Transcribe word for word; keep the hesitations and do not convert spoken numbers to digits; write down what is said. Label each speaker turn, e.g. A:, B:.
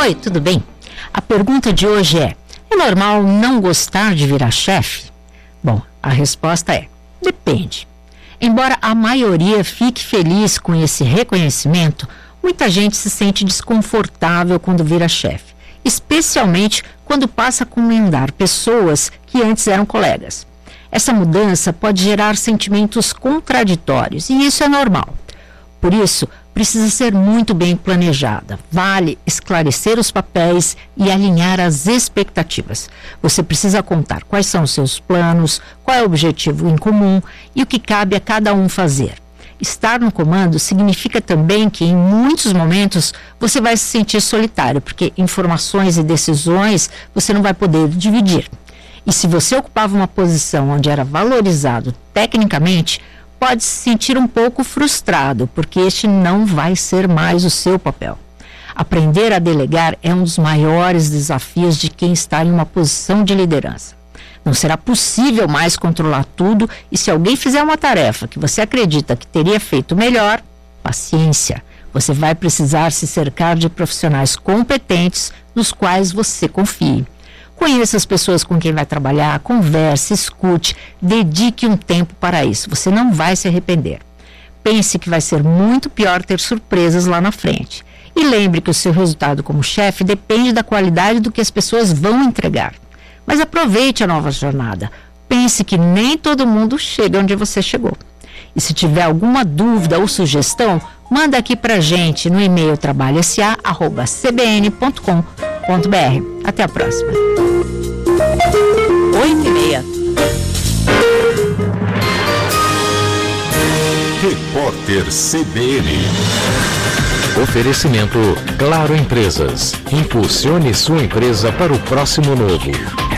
A: Oi, tudo bem? A pergunta de hoje é: é normal não gostar de virar chefe? Bom, a resposta é: depende. Embora a maioria fique feliz com esse reconhecimento, muita gente se sente desconfortável quando vira chefe, especialmente quando passa a comandar pessoas que antes eram colegas. Essa mudança pode gerar sentimentos contraditórios e isso é normal. Por isso, precisa ser muito bem planejada. Vale esclarecer os papéis e alinhar as expectativas. Você precisa contar quais são os seus planos, qual é o objetivo em comum e o que cabe a cada um fazer. Estar no comando significa também que, em muitos momentos, você vai se sentir solitário, porque informações e decisões você não vai poder dividir. E se você ocupava uma posição onde era valorizado tecnicamente, pode se sentir um pouco frustrado, porque este não vai ser mais o seu papel. Aprender a delegar é um dos maiores desafios de quem está em uma posição de liderança. Não será possível mais controlar tudo e se alguém fizer uma tarefa que você acredita que teria feito melhor, paciência. Você vai precisar se cercar de profissionais competentes nos quais você confie. Conheça as pessoas com quem vai trabalhar, converse, escute, dedique um tempo para isso. Você não vai se arrepender. Pense que vai ser muito pior ter surpresas lá na frente. E lembre que o seu resultado como chefe depende da qualidade do que as pessoas vão entregar. Mas aproveite a nova jornada. Pense que nem todo mundo chega onde você chegou. E se tiver alguma dúvida ou sugestão, manda aqui pra gente no e-mail trabalho s a arroba c b n ponto com ponto b r. Até a próxima.
B: oito e meia.
C: Repórter C B N.
D: Oferecimento Claro Empresas. Impulsione sua empresa para o próximo novo.